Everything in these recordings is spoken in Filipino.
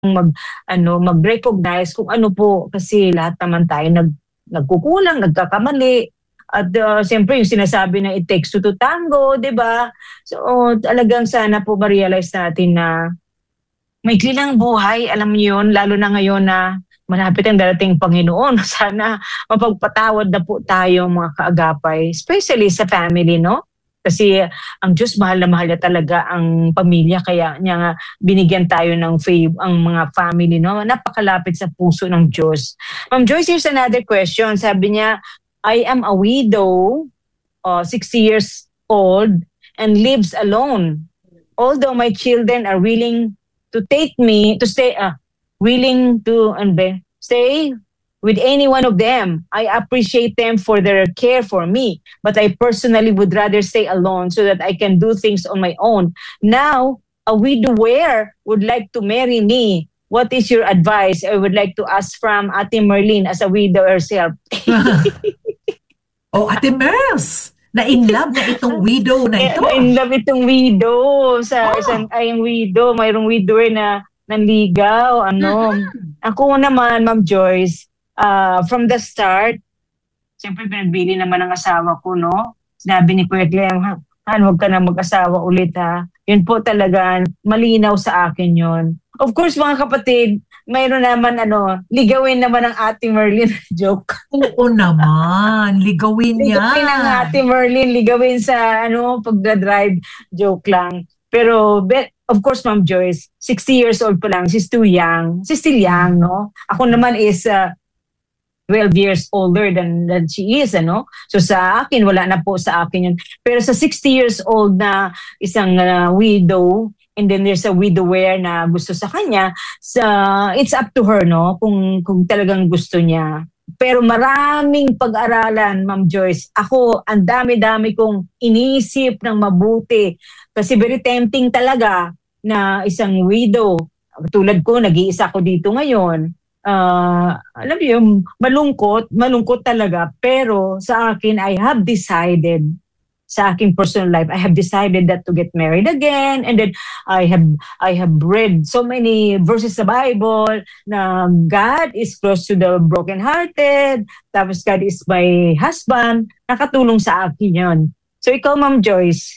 mag-recognize kung ano po, kasi lahat naman tayo nagkukulang, nagkakamali. At siyempre yung sinasabi na it takes two to tango, 'di ba? So talagang sana po ma-realize natin na maikli lang buhay, alam niyo yun, lalo na ngayon na malapit ang darating Panginoon. Sana mapagpatawad na po tayo mga kaagapay, especially sa family, no? Kasi ang Diyos mahal na mahal niya talaga ang pamilya, kaya niya nga binigyan tayo ng favor, ang mga family, no? Napakalapit sa puso ng Diyos. Ma'am Joyce, here's another question. Sabi niya, I am a widow, 60 years old, and lives alone. Although my children are willing to take me to stay, willing to stay with any one of them. I appreciate them for their care for me, but I personally would rather stay alone so that I can do things on my own. Now, a widower would like to marry me. What is your advice? I would like to ask from Ate Merlin as a widow herself. Oh, Ate Merls, na-in love na itong widow na ito. Na-in love itong widow. Yung widow, mayroong widower na nanligaw. Ako naman, Ma'am Joyce, from the start, siyempre pinagpili naman ng asawa ko, no? Sinabi ni Kuya Clem, huwag ka na mag-asawa ulit, ha? Yun po talaga, malinaw sa akin yun. Of course, mga kapatid, mayroon naman ligawin naman ng Ate Merlin. Joke. Oo naman, ligawin niya. Ligawin ng Ate Merlin, ligawin sa pagdadrive. Joke lang. Pero, of course, Ma'am Joyce, 60 years old pa lang, she's too young. She's still young, no? Ako naman is 12 years older than she is, ano? So sa akin, wala na po sa akin yun. Pero sa 60 years old na isang widow, and then there's a widower na gusto sa kanya, it's up to her, no? Kung talagang gusto niya. Pero maraming pag-aralan, Ma'am Joyce. Ako, ang dami-dami kong inisip ng mabuti. Kasi very tempting talaga na isang widow. Tulad ko, nag-iisa ko dito ngayon. Alam mo yung malungkot talaga. Pero sa akin, I have decided, sa aking personal life, I have decided that to get married again, and then I have read so many verses sa Bible na God is close to the brokenhearted, tapos God is my husband. Nakatulong sa akin yun. So ikaw, Ma'am Joyce?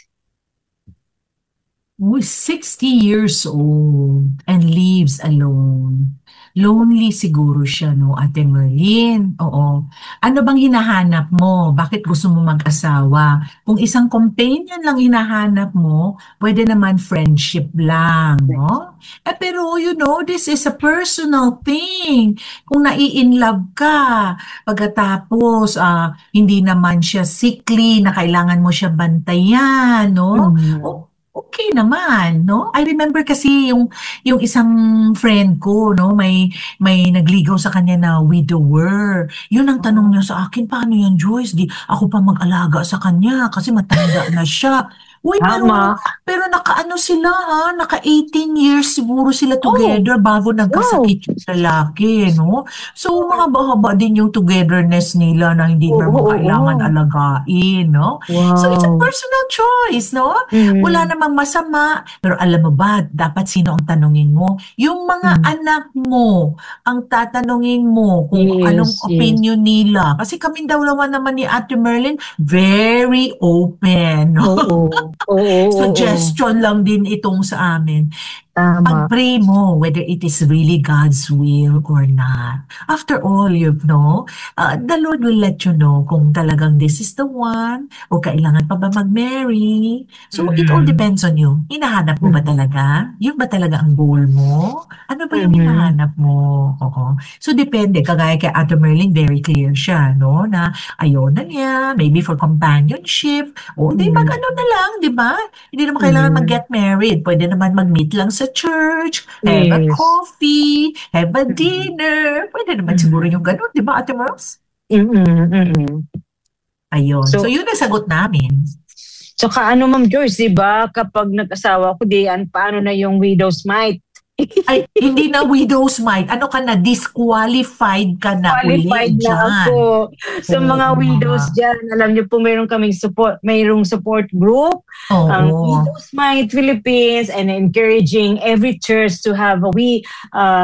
Who's 60 years old and lives alone. Lonely siguro siya, no, Ate Merlin? Oo. Ano bang hinahanap mo? Bakit gusto mo mag-asawa? Kung isang companion lang hinahanap mo, pwede naman friendship lang, no? Pero this is a personal thing. Kung nai-in-love ka, pagkatapos hindi naman siya sickly na kailangan mo siya bantayan, no? Okay naman, no? I remember kasi yung isang friend ko, no, may nagligaw sa kanya na widower. Yun ang tanong niya sa akin, paano yan, Joyce? Di ako pa mag-alaga sa kanya kasi matanda na siya. Uy, pero naka-ano sila, naka 18 years siguro sila together bago nagkasakit yung lalaki, no? So, mahaba-haba din yung togetherness nila na hindi naman kailangan alagain, no? Wow. So, it's a personal choice, no? Wala namang masama. Pero alam mo ba, dapat sino ang tanungin mo? Yung mga anak mo, ang tatanungin mo kung anong opinion nila. Kasi kami daw naman ni Ate Merlin, very open, no? Suggestion lang din itong sa amin. Pag-pray mo whether it is really God's will or not. After all, the Lord will let you know kung talagang this is the one o kailangan pa ba mag-marry. So, it all depends on you. Hinahanap mo ba talaga? Yun ba talaga ang goal mo? Ano ba yung hinahanap mo? Oo. So, depende. Kagaya kay Ate Merlin, very clear siya, no? Na ayaw na niya, maybe for companionship. O, di mag-ano na lang, di ba? Hindi naman kailangan mag-get married. Pwede naman mag-meet lang sa church, have a coffee, have a dinner. Pwede naman siguro yung ganun, di ba, Ate Merls? Ayun. So, yun ang sagot namin. So, Ma'am Joyce, di ba, kapag nag-asawa ko, paano na yung widow's mite? Ay, hindi na widow's mite. Ano ka na? Disqualified ka na uli Qualified na dyan. ako. Sa mga Oo widows nga. dyan, alam niyo po, mayroong support group, ang Oo. Widows Mind Philippines, and encouraging every church to have a